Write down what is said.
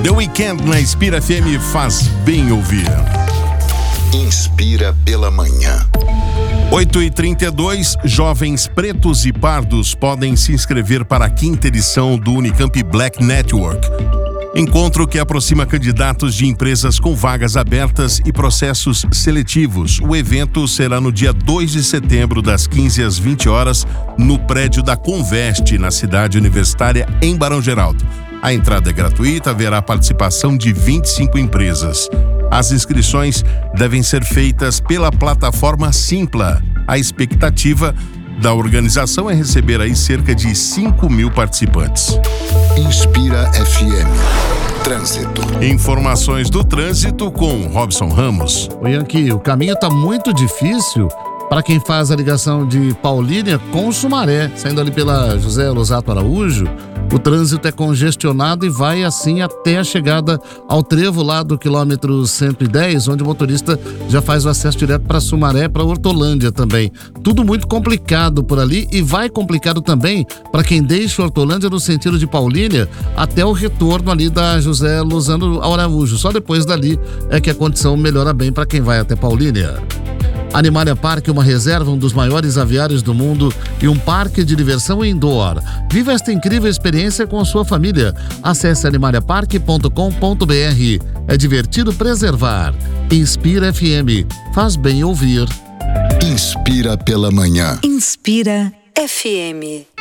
The Weeknd na Inspira FM faz bem ouvir. Inspira pela manhã. 8h32, jovens pretos e pardos podem se inscrever para a 5ª edição do Unicamp Black Network. Encontro que aproxima candidatos de empresas com vagas abertas e processos seletivos. O evento será no dia 2 de setembro, das 15 às 20 horas, no prédio da Conveste, na cidade universitária, em Barão Geraldo. A entrada é gratuita, haverá participação de 25 empresas. As inscrições devem ser feitas pela plataforma Simpla. A expectativa da organização é receber aí cerca de 5.000 participantes. Inspira FM. Trânsito. Informações do trânsito com Robson Ramos. O Yankee, o caminho está muito difícil para quem faz a ligação de Paulínia com Sumaré, saindo ali pela José Losato Araújo. O trânsito é congestionado e vai assim até a chegada ao trevo lá do quilômetro 110, onde o motorista já faz o acesso direto para Sumaré, para Hortolândia também. Tudo muito complicado por ali e vai complicado também para quem deixa Hortolândia no sentido de Paulínia até o retorno ali da José Lozano Araújo. Só depois dali é que a condição melhora bem para quem vai até Paulínia. Animalia Park, uma reserva, um dos maiores aviários do mundo e um parque de diversão indoor. Viva esta incrível experiência com a sua família. Acesse animaliapark.com.br. É divertido preservar. Inspira FM. Faz bem ouvir. Inspira pela manhã. Inspira FM.